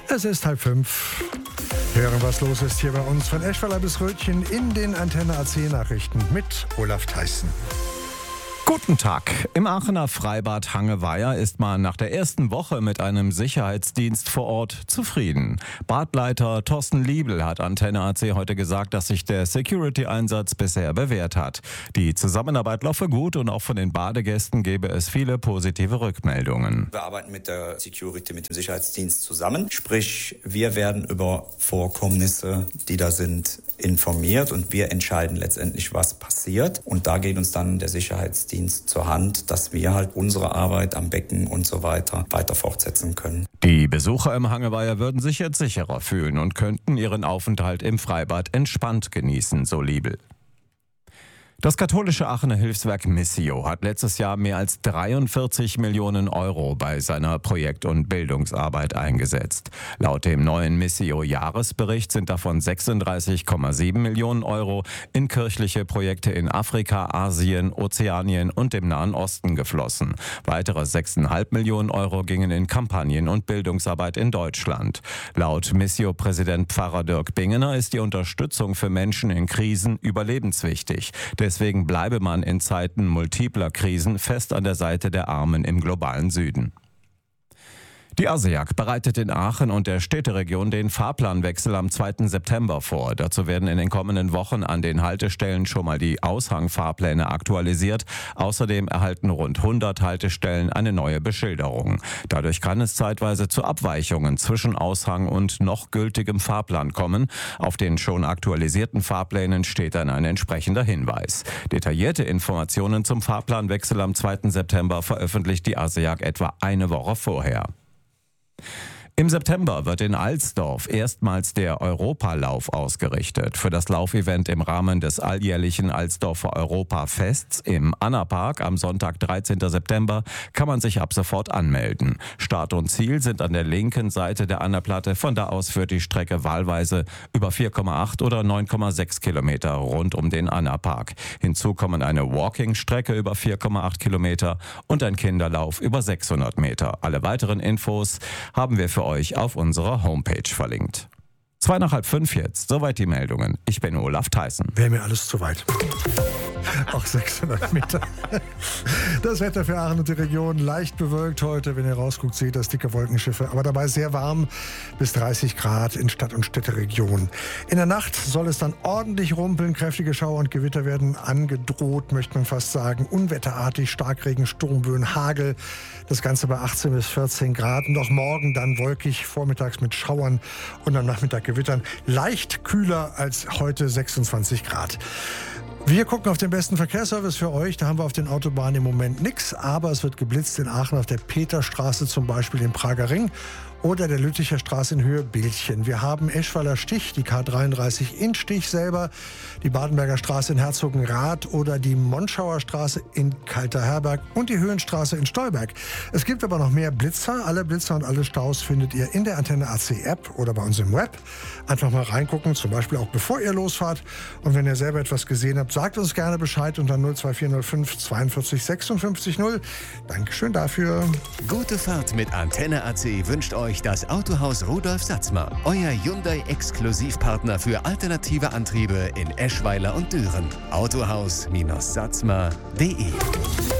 Es ist 4:30. Hören, was los ist hier bei uns von Eschweiler bis Rötchen in den Antenne AC Nachrichten mit Olaf Theissen. Guten Tag. Im Aachener Freibad Hangeweiher ist man nach der ersten Woche mit einem Sicherheitsdienst vor Ort zufrieden. Badleiter Thorsten Liebel hat Antenne AC heute gesagt, dass sich der Security-Einsatz bisher bewährt hat. Die Zusammenarbeit laufe gut und auch von den Badegästen gebe es viele positive Rückmeldungen. Wir arbeiten mit der Security, mit dem Sicherheitsdienst zusammen. Sprich, wir werden über Vorkommnisse, die da sind, informiert und wir entscheiden letztendlich, was passiert. Und da geht uns dann der Sicherheitsdienst zur Hand, dass wir halt unsere Arbeit am Becken und so weiter fortsetzen können. Die Besucher im Hangeweiher würden sich jetzt sicherer fühlen und könnten ihren Aufenthalt im Freibad entspannt genießen, so Liebel. Das katholische Aachener Hilfswerk Missio hat letztes Jahr mehr als 43 Millionen Euro bei seiner Projekt- und Bildungsarbeit eingesetzt. Laut dem neuen Missio-Jahresbericht sind davon 36,7 Millionen Euro in kirchliche Projekte in Afrika, Asien, Ozeanien und dem Nahen Osten geflossen. Weitere 6,5 Millionen Euro gingen in Kampagnen und Bildungsarbeit in Deutschland. Laut Missio-Präsident Pfarrer Dirk Bingener ist die Unterstützung für Menschen in Krisen überlebenswichtig. Deswegen bleibe man in Zeiten multipler Krisen fest an der Seite der Armen im globalen Süden. Die ASEAG bereitet in Aachen und der Städteregion den Fahrplanwechsel am 2. September vor. Dazu werden in den kommenden Wochen an den Haltestellen schon mal die Aushangfahrpläne aktualisiert. Außerdem erhalten rund 100 Haltestellen eine neue Beschilderung. Dadurch kann es zeitweise zu Abweichungen zwischen Aushang und noch gültigem Fahrplan kommen. Auf den schon aktualisierten Fahrplänen steht dann ein entsprechender Hinweis. Detaillierte Informationen zum Fahrplanwechsel am 2. September veröffentlicht die ASEAG etwa eine Woche vorher. Im September wird in Alsdorf erstmals der Europalauf ausgerichtet. Für das Laufevent im Rahmen des alljährlichen Alsdorfer Europafests im Annapark am Sonntag, 13. September, kann man sich ab sofort anmelden. Start und Ziel sind an der linken Seite der Annaplatte. Von da aus führt die Strecke wahlweise über 4,8 oder 9,6 Kilometer rund um den Annapark. Hinzu kommen eine Walking-Strecke über 4,8 Kilometer und ein Kinderlauf über 600 Meter. Alle weiteren Infos haben wir für euch auf unserer Homepage verlinkt. 4:02 jetzt, soweit die Meldungen. Ich bin Olaf Theissen. Wäre mir alles zu weit. Auch 600 Meter. Das Wetter für Aachen und die Region leicht bewölkt heute. Wenn ihr rausguckt, seht ihr das dicke Wolkenschiffe. Aber dabei sehr warm, bis 30 Grad in Stadt- und Städteregion. In der Nacht soll es dann ordentlich rumpeln. Kräftige Schauer und Gewitter werden angedroht, möchte man fast sagen. Unwetterartig, Starkregen, Sturmböen, Hagel. Das Ganze bei 18 bis 14 Grad. Und auch morgen dann wolkig, vormittags mit Schauern und am Nachmittag Gewittern. Leicht kühler als heute, 26 Grad. Wir gucken auf den besten Verkehrsservice für euch. Da haben wir auf den Autobahnen im Moment nichts. Aber es wird geblitzt in Aachen auf der Peterstraße, zum Beispiel im Prager Ring. Oder der Lütticher Straße in Höhe Bildchen. Wir haben Eschweiler Stich, die K33 in Stich selber, die Badenberger Straße in Herzogenrath oder die Monschauer Straße in Kalterherberg und die Höhenstraße in Stolberg. Es gibt aber noch mehr Blitzer. Alle Blitzer und alle Staus findet ihr in der Antenne AC App oder bei uns im Web. Einfach mal reingucken, zum Beispiel auch bevor ihr losfahrt. Und wenn ihr selber etwas gesehen habt, sagt uns gerne Bescheid unter 02405 42 56 0. Dankeschön dafür. Gute Fahrt mit Antenne AC wünscht euch das Autohaus Rudolf Satzmer, euer Hyundai-Exklusivpartner für alternative Antriebe in Eschweiler und Düren. Autohaus-satzmer.de